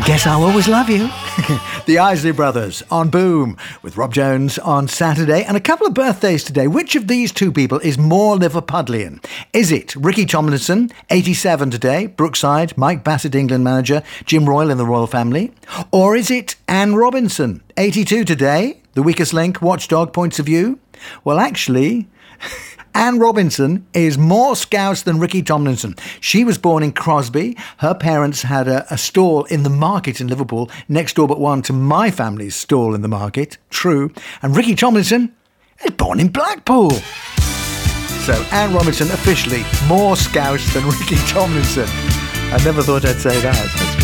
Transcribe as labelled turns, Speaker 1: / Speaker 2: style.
Speaker 1: Guess I'll always love you. The Isley Brothers on Boom with Rob Jones on Saturday, and a couple of birthdays today. Which of these two people is more Liverpudlian? Is it Ricky Tomlinson, 87 today, Brookside, Mike Bassett, England manager, Jim Royle in the royal family? Or is it Anne Robinson, 82 today, the weakest link, watchdog, points of view? Well, actually, Anne Robinson is more Scouse than Ricky Tomlinson. She was born in Crosby. Her parents had a stall in the market in Liverpool, next door but one to my family's stall in the market. True. And Ricky Tomlinson is born in Blackpool. So Anne Robinson officially more Scouse than Ricky Tomlinson. I never thought I'd say that.